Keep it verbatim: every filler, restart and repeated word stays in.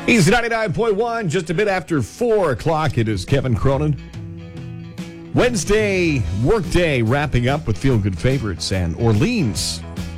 He's ninety-nine point one, just a bit after four o'clock. It is Kevin Cronin. Wednesday workday wrapping up with Feel Good Favorites and Orleans